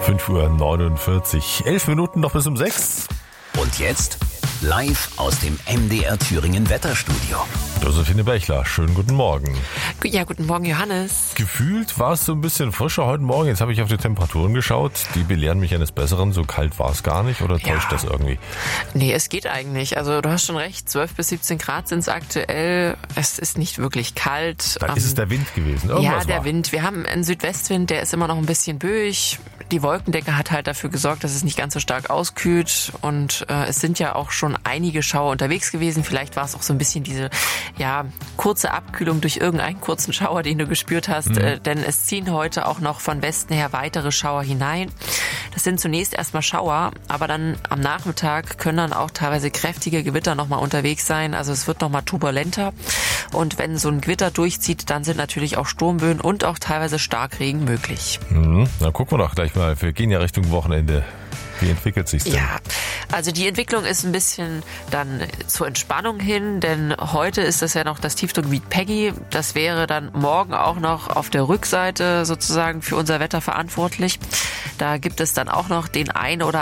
5:49 Uhr. 11 Minuten noch bis um 6. Und jetzt live aus dem MDR Thüringen Wetterstudio. Josephine Bechler, schönen guten Morgen. Ja, guten Morgen, Johannes. Gefühlt war es so ein bisschen frischer heute Morgen. Jetzt habe ich auf die Temperaturen geschaut. Die belehren mich eines Besseren. So kalt war es gar nicht, oder täuscht das irgendwie? Nee, es geht eigentlich. Also du hast schon recht, 12 bis 17 Grad sind es aktuell. Es ist nicht wirklich kalt. Dann ist es der Wind gewesen. Ja, der Wind. Wir haben einen Südwestwind, der ist immer noch ein bisschen böig. Die Wolkendecke hat halt dafür gesorgt, dass es nicht ganz so stark auskühlt. Und es sind ja auch schon einige Schauer unterwegs gewesen. Vielleicht war es auch so ein bisschen diese kurze Abkühlung durch irgendeinen kurzen Schauer, den du gespürt hast. Denn es ziehen heute auch noch von Westen her weitere Schauer hinein. Das sind zunächst erstmal Schauer, aber dann am Nachmittag können dann auch teilweise kräftige Gewitter nochmal unterwegs sein. Also es wird nochmal turbulenter. Und wenn so ein Gewitter durchzieht, dann sind natürlich auch Sturmböen und auch teilweise Starkregen möglich. Dann gucken wir doch gleich mal. Wir gehen ja Richtung Wochenende. Wie entwickelt sich's denn? Ja, also die Entwicklung ist ein bisschen dann zur Entspannung hin, denn heute ist das ja noch das Tiefdruckgebiet Peggy. Das wäre dann morgen auch noch auf der Rückseite sozusagen für unser Wetter verantwortlich. Da gibt es dann auch noch den ein oder